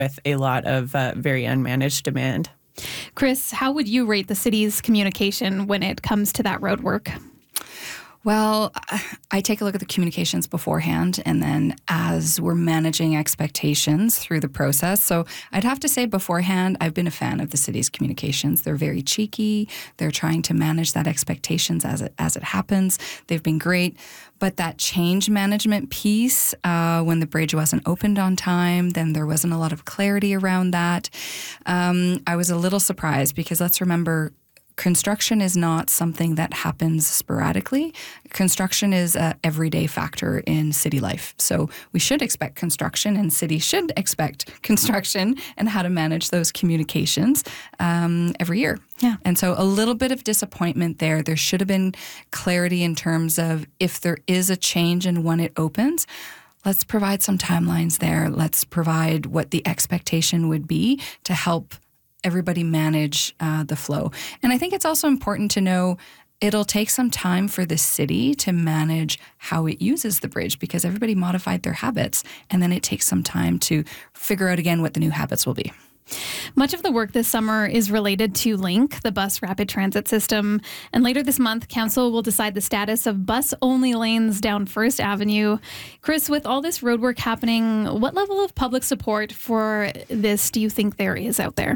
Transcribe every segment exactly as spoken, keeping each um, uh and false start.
with a lot of uh, very unmanaged demand. Chris, how would you rate the city's communication when it comes to that road work? Well, I take a look at the communications beforehand and then as we're managing expectations through the process. So I'd have to say beforehand, I've been a fan of the city's communications. They're very cheeky. They're trying to manage that expectations as it, as it happens. They've been great. But that change management piece, uh, when the bridge wasn't opened on time, then there wasn't a lot of clarity around that. Um, I was a little surprised because let's remember, construction is not something that happens sporadically. Construction is an everyday factor in city life. So we should expect construction and city should expect construction and how to manage those communications um, every year. Yeah. And so a little bit of disappointment there. There should have been clarity in terms of if there is a change in when it opens, let's provide some timelines there. Let's provide what the expectation would be to help everybody manage uh, the flow. And I think it's also important to know it'll take some time for the city to manage how it uses the bridge because everybody modified their habits. And then it takes some time to figure out again what the new habits will be. Much of the work this summer is related to LINK, the bus rapid transit system. And later this month, council will decide the status of bus-only lanes down First Avenue. Chris, with all this roadwork happening, what level of public support for this do you think there is out there?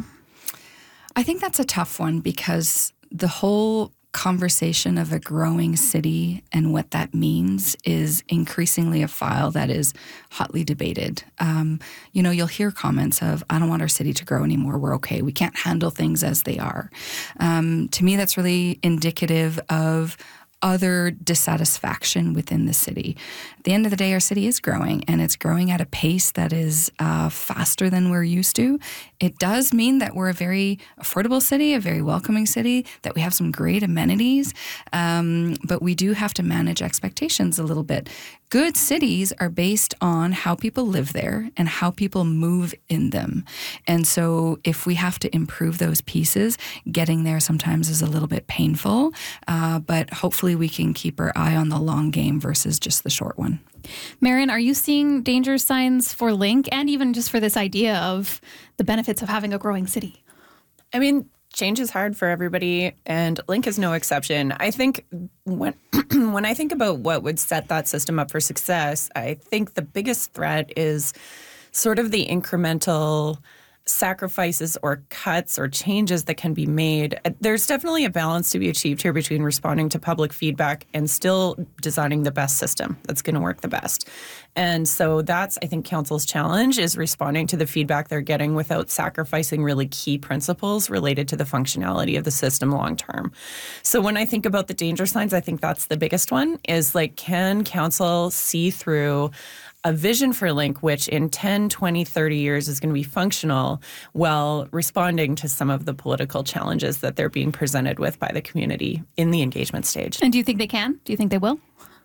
I think that's a tough one because the whole conversation of a growing city and what that means is increasingly a file that is hotly debated. Um, you know, you'll hear comments of, I don't want our city to grow anymore. We're okay. We can't handle things as they are. Um, to me, that's really indicative of other dissatisfaction within the city. At the end of the day, our city is growing, and it's growing at a pace that is uh, faster than we're used to. It does mean that we're a very affordable city, a very welcoming city, that we have some great amenities, um, but we do have to manage expectations a little bit. Good cities are based on how people live there and how people move in them. And so if we have to improve those pieces, getting there sometimes is a little bit painful, uh, but hopefully we can keep our eye on the long game versus just the short one. Marion, are you seeing danger signs for LINK and even just for this idea of the benefits of having a growing city? I mean, change is hard for everybody, and LINK is no exception. I think when when I think about what would set that system up for success, I think the biggest threat is sort of the incremental sacrifices or cuts or changes that can be made. There's definitely a balance to be achieved here between responding to public feedback and still designing the best system that's going to work the best. And so that's, I think, council's challenge is responding to the feedback they're getting without sacrificing really key principles related to the functionality of the system long term. So when I think about the danger signs, I think that's the biggest one is like, can council see through a vision for LINK, which in ten, twenty, thirty years is going to be functional while responding to some of the political challenges that they're being presented with by the community in the engagement stage. And do you think they can? Do you think they will?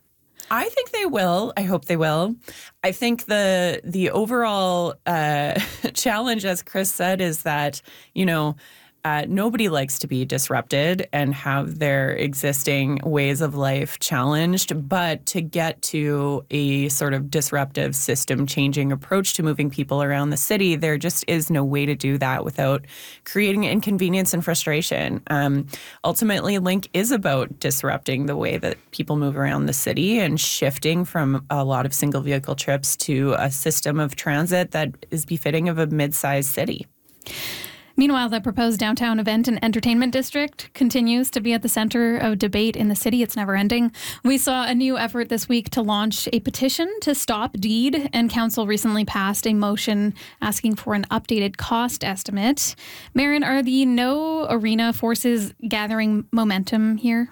I think they will. I hope they will. I think the the overall uh, challenge, as Chris said, is that, you know, Uh, nobody likes to be disrupted and have their existing ways of life challenged, but to get to a sort of disruptive system-changing approach to moving people around the city, there just is no way to do that without creating inconvenience and frustration. Um, ultimately, LINK is about disrupting the way that people move around the city and shifting from a lot of single-vehicle trips to a system of transit that is befitting of a mid-sized city. Meanwhile, the proposed downtown event and entertainment district continues to be at the center of debate in the city. It's never ending. We saw a new effort this week to launch a petition to stop deed, and council recently passed a motion asking for an updated cost estimate. Marion, are the no arena forces gathering momentum here?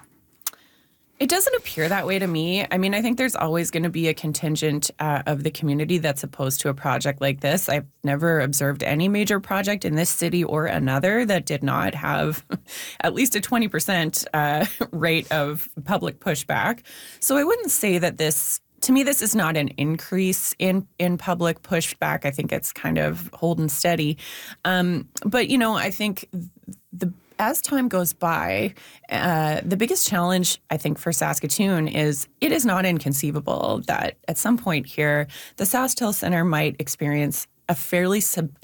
It doesn't appear that way to me. I mean, I think there's always going to be a contingent uh, of the community that's opposed to a project like this. I've never observed any major project in this city or another that did not have at least a twenty percent uh, rate of public pushback. So I wouldn't say that this, to me, this is not an increase in, in public pushback. I think it's kind of holding steady. Um, but, you know, I think the as time goes by, uh, the biggest challenge, I think, for Saskatoon is it is not inconceivable that at some point here, the SaskTel Centre might experience a fairly sub-